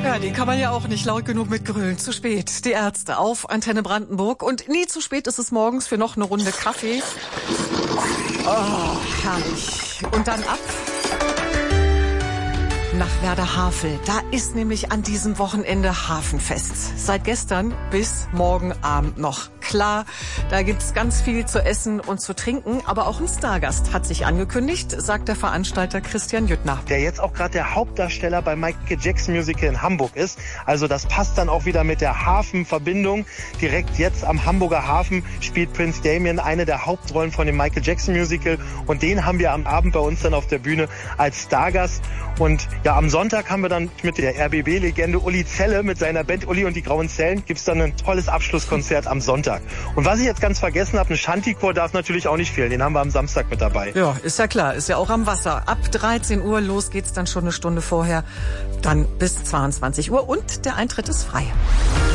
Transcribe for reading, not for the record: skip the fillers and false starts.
Ja, die kann man ja auch nicht laut genug mitgrölen. Zu spät. Die Ärzte auf Antenne Brandenburg. Und nie zu spät ist es morgens für noch eine Runde Kaffee. Oh, herrlich. Und dann ab nach Werder-Havel. Da ist nämlich an diesem Wochenende Hafenfest. Seit gestern bis morgen Abend noch. Klar, da gibt's ganz viel zu essen und zu trinken, aber auch ein Stargast hat sich angekündigt, sagt der Veranstalter Christian Jüttner. Der jetzt auch gerade der Hauptdarsteller bei Michael Jackson Musical in Hamburg ist. Also das passt dann auch wieder mit der Hafenverbindung. Direkt jetzt am Hamburger Hafen spielt Prince Damien eine der Hauptrollen von dem Michael Jackson Musical. Und den haben wir am Abend bei uns dann auf der Bühne als Stargast. Und ja, am Sonntag haben wir dann mit der RBB-Legende Uli Zelle mit seiner Band Uli und die Grauen Zellen gibt's dann ein tolles Abschlusskonzert am Sonntag. Und was ich jetzt ganz vergessen habe, ein Shanty-Chor darf natürlich auch nicht fehlen. Den haben wir am Samstag mit dabei. Ja, ist ja klar. Ist ja auch am Wasser. Ab 13 Uhr los geht's dann schon eine Stunde vorher. Dann bis 22 Uhr. Und der Eintritt ist frei.